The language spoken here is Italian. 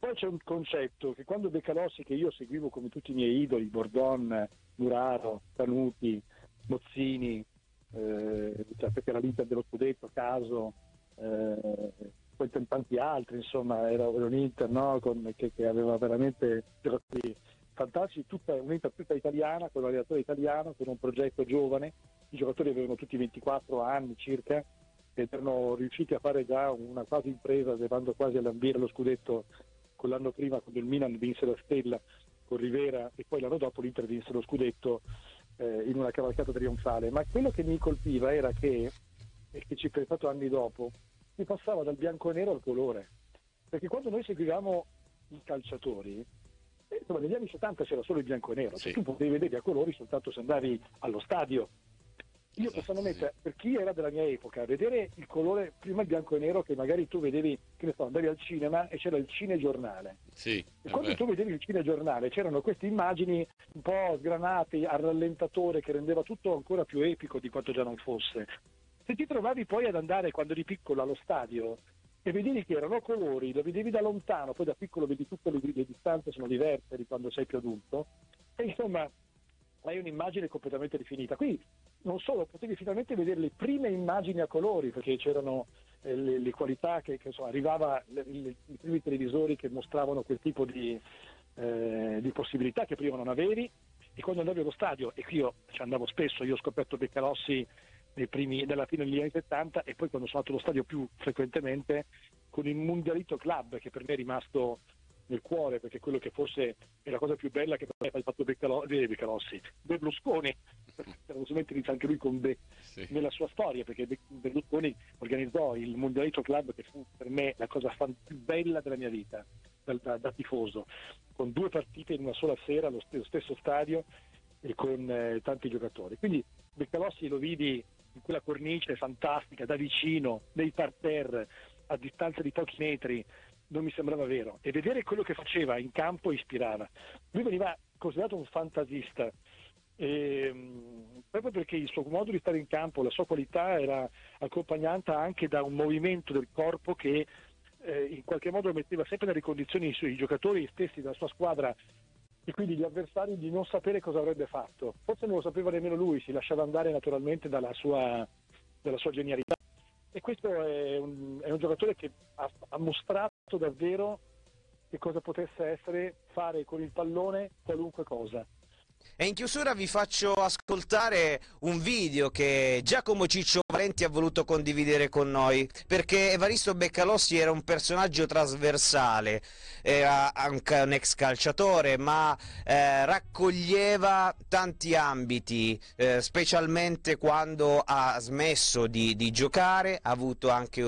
Poi c'è un concetto che quando Beccalossi, che io seguivo come tutti i miei idoli, Bordon, Muraro, Tanuti, Mozzini, perché era l'Inter dello scudetto, Caso, poi tanti altri, insomma, era un Inter, no? che aveva veramente giocatori fantastici, un'Inter tutta italiana, con un allenatore italiano, con un progetto giovane. I giocatori avevano tutti 24 anni circa ed erano riusciti a fare già una quasi impresa, arrivando quasi a lambire lo scudetto con l'anno prima, quando il Milan vinse la Stella con Rivera, e poi l'anno dopo l'Inter vinse lo scudetto in una cavalcata trionfale. Ma quello che mi colpiva era che, e che ci ho pensato anni dopo, si passava dal bianco e nero al colore, perché quando noi seguivamo i calciatori, insomma, negli anni 70 c'era solo il bianco e nero, Sì. tu potevi vedere a colori soltanto se andavi allo stadio. Io personalmente, per chi era della mia epoca, vedere il colore, prima il bianco e nero, che magari tu vedevi, che ne so, andavi al cinema e c'era il cinegiornale. Sì, E quando tu vedevi il cinegiornale c'erano queste immagini un po' sgranate al rallentatore che rendeva tutto ancora più epico di quanto già non fosse. Se ti trovavi poi ad andare quando eri piccolo allo stadio e vedevi che erano colori, lo vedevi da lontano, poi da piccolo vedi tutte le distanze sono diverse di quando sei più adulto, e insomma hai un'immagine completamente definita. Qui non solo, potevi finalmente vedere le prime immagini a colori, perché c'erano le qualità che insomma, arrivava i primi televisori che mostravano quel tipo di possibilità che prima non avevi. E quando andavi allo stadio, e qui io ci andavo spesso, io ho scoperto Beccalossi dalla fine degli anni 70, e poi quando sono andato allo stadio più frequentemente con il Mundialito Club, che per me è rimasto nel cuore, perché quello che forse è la cosa più bella che per me ha fatto Beccalossi, Berlusconi, assolutamente inizia anche lui con nella sua storia, perché Berlusconi organizzò il Mundialito Club, che fu per me la cosa più bella della mia vita da tifoso, con 2 partite in una sola sera allo stesso stadio e con tanti giocatori. Quindi Beccalossi lo vidi in quella cornice fantastica, da vicino, nei parterre, a distanza di pochi metri, non mi sembrava vero, e vedere quello che faceva in campo ispirava. Lui veniva considerato un fantasista, proprio perché il suo modo di stare in campo, la sua qualità era accompagnata anche da un movimento del corpo che in qualche modo metteva sempre nelle condizioni i giocatori stessi della sua squadra e quindi gli avversari di non sapere cosa avrebbe fatto. Forse non lo sapeva nemmeno lui, si lasciava andare naturalmente dalla sua genialità. E questo è un giocatore che ha mostrato davvero che cosa potesse essere fare con il pallone qualunque cosa. E in chiusura vi faccio ascoltare un video che Giacomo Ciccio Valenti ha voluto condividere con noi, perché Evaristo Beccalossi era un personaggio trasversale, era anche un ex calciatore, ma raccoglieva tanti ambiti, specialmente quando ha smesso di giocare, ha avuto anche